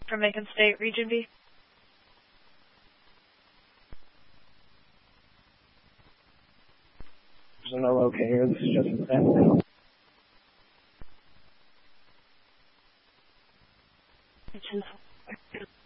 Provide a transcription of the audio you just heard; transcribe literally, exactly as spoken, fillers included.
from Macon State, Region B. There's no okay here. This is Justin Sam. It's